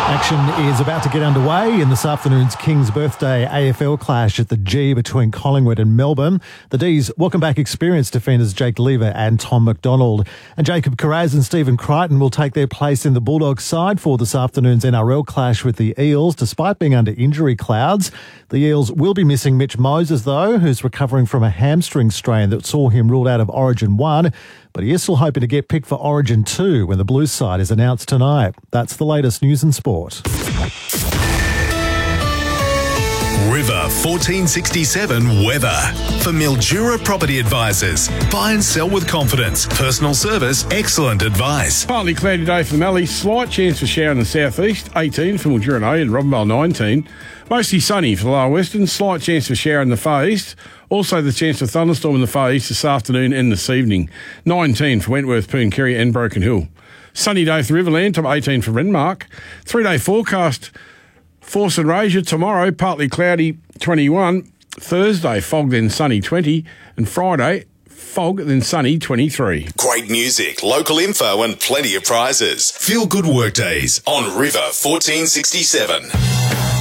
Action is about to get underway in this afternoon's King's Birthday AFL clash at the G between Collingwood and Melbourne. The D's welcome back experienced defenders Jake Lever and Tom McDonald. And Jacob Kiraz and Stephen Crichton will take their place in the Bulldogs side for this afternoon's NRL clash with the Eels, despite being under injury clouds. The Eels will be missing Mitch Moses, though, who's recovering from a hamstring strain that saw him ruled out of Origin 1. But he is still hoping to get picked for Origin 2 when the Blues side is announced tonight. That's the latest news and sport. River 1467 weather. For Mildura Property Advisors. Buy and sell with confidence. Personal service, excellent advice. Partly cloudy day for the Mallee. Slight chance for shower in the southeast. 18 for Mildura and Robinvale 19. Mostly sunny for the lower western. Slight chance for shower in the far east. Also the chance for thunderstorm in the far east this afternoon and this evening. 19 for Wentworth, Pooncarie and Broken Hill. Sunny day for Riverland, top 18 for Renmark. 3-day forecast. Force and Rasia tomorrow, partly cloudy 21. Thursday, fog then sunny 20. And Friday, fog then sunny 23. Great music, local info and plenty of prizes. Feel good work days on River 1467.